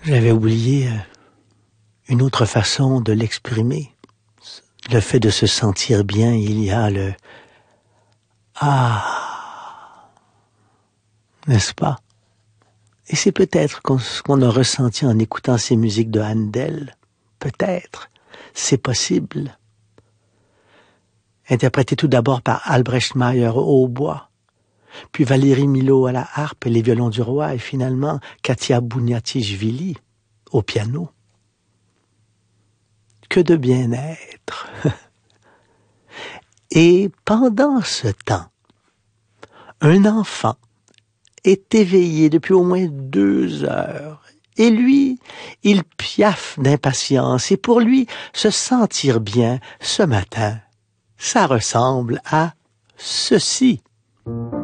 J'avais oublié une autre façon de l'exprimer. Le fait de se sentir bien, il y a le « Ah », n'est-ce pas? Et c'est peut-être ce qu'on a ressenti en écoutant ces musiques de Handel. Peut-être. C'est possible. Interprété tout d'abord par Albrecht Meier au hautbois, puis Valérie Milhaud à la harpe et les violons du roi, et finalement Katia Bouniatichvili au piano. Que de bien-être! Et pendant ce temps, un enfant est éveillé depuis au moins 2 heures. Et lui, il piaffe d'impatience. Et pour lui, se sentir bien ce matin, ça ressemble à ceci.